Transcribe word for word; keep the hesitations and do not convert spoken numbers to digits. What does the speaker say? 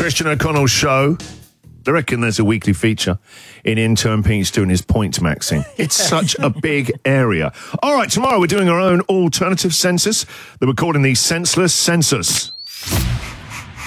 Christian O'Connell's show. I reckon there's a weekly feature in Intern Pete's doing his points maxing. It's such a big area. All right, tomorrow we're doing our own alternative census that we're calling the Senseless Census.